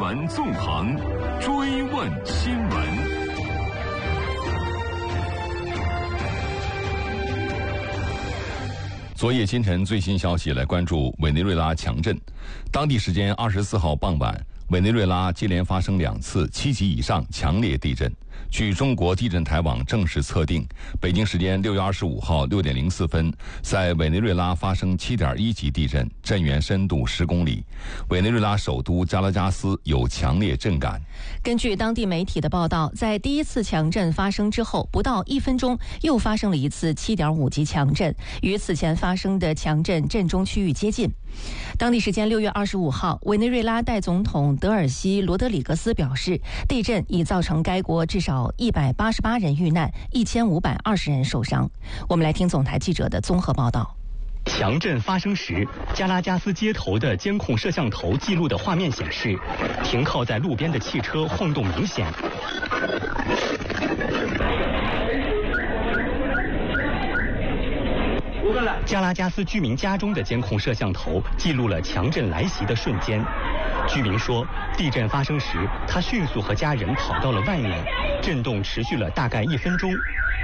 闻纵横，追问新闻。昨夜今晨最新消息，来关注委内瑞拉强震。当地时间24号傍晚，委内瑞拉接连发生2次7级以上强烈地震。据中国地震台网正式测定，北京时间6月25号6点04分，在委内瑞拉发生7.1级地震，震源深度10公里。委内瑞拉首都加拉加斯有强烈震感。 根据当地媒体的报道，在第一次强震发生之后，不到1分钟，又发生了一次7.5级强震，与此前发生的强震震中区域接近。当地时间6月25号，委内瑞拉代总统德尔西·罗德里格斯表示，地震已造成该国至少188人遇难，1520人受伤。我们来听总台记者的综合报道。 强震发生时，加拉加斯街头的监控摄像头记录的画面显示，停靠在路边的汽车晃动明显。加拉加斯居民家中的监控摄像头记录了强震来袭的瞬间。居民说，地震发生时，他迅速和家人跑到了外面，震动持续了大概1分钟。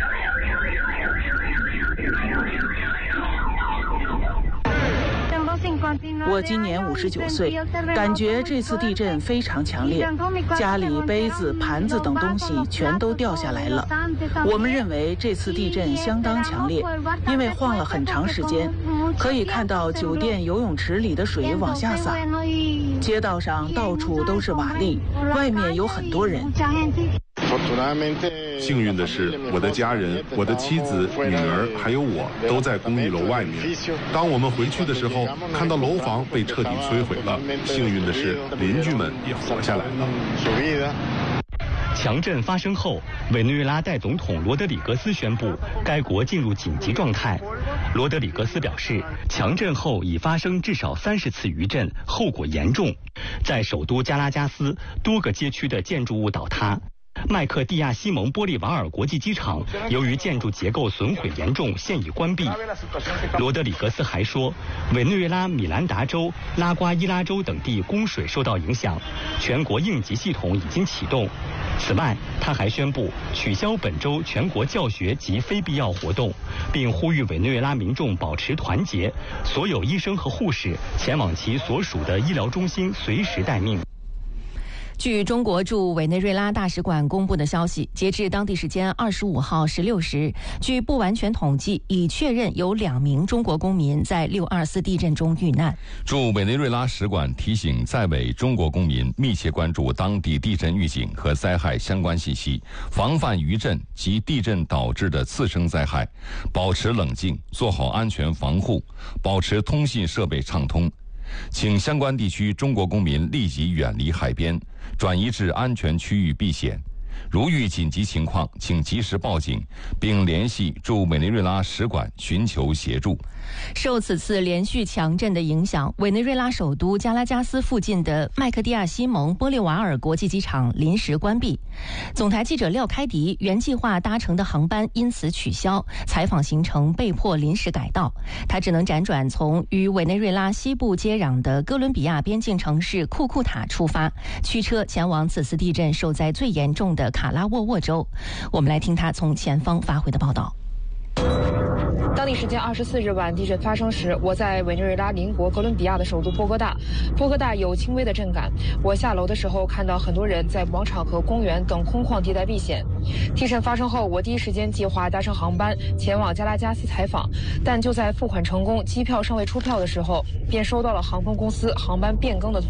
我今年59岁，感觉这次地震非常强烈，家里杯子、盘子等东西全都掉下来了。我们认为这次地震相当强烈，因为晃了很长时间，可以看到酒店游泳池里的水往下洒，街道上到处都是瓦砾，外面有很多人。 幸运的是，我的家人、我的妻子、女儿还有我都在公寓楼外面。当我们回去的时候，看到楼房被彻底摧毁了。幸运的是，邻居们也活下来了。 强震发生后，委内瑞拉代总统罗德里格斯宣布该国进入紧急状态。罗德里格斯表示，强震后已发生至少30次余震，后果严重。在首都加拉加斯，多个街区的建筑物倒塌。麦克蒂亚西蒙波利瓦尔国际机场由于建筑结构损毁严重，现已关闭。罗德里格斯还说，委内瑞拉米兰达州、拉瓜伊拉州等地供水受到影响，全国应急系统已经启动。此外，他还宣布取消本周全国教学及非必要活动，并呼吁委内瑞拉民众保持团结，所有医生和护士前往其所属的医疗中心随时待命。 据中国驻委内瑞拉大使馆公布的消息，截至当地时间25号16时，据不完全统计，已确认有2名中国公民在624地震中遇难。 驻委内瑞拉使馆提醒在委中国公民密切关注当地地震预警和灾害相关信息，防范余震及地震导致的次生灾害，保持冷静，做好安全防护，保持通信设备畅通。请相关地区中国公民立即远离海边，转移至安全区域避险。如遇紧急情况，请及时报警，并联系驻委内瑞拉使馆寻求协助。 受此次连续强震的影响，委内瑞拉首都加拉加斯附近的麦克蒂亚西蒙波利瓦尔国际机场临时关闭。总台记者廖开迪原计划搭乘的航班因此取消，采访行程被迫临时改道，他只能辗转从与委内瑞拉西部接壤的哥伦比亚边境城市库库塔出发，驱车前往此次地震受灾最严重的卡拉沃沃州。我们来听他从前方发回的报道。 当地时间24日晚，地震发生时，我在委内瑞拉邻国哥伦比亚的首都波哥大。波哥大有轻微的震感。我下楼的时候看到很多人在广场和公园等空旷地带避险。地震发生后，我第一时间计划搭乘航班前往加拉加斯采访，但就在付款成功、机票尚未出票的时候，便收到了航空公司航班变更的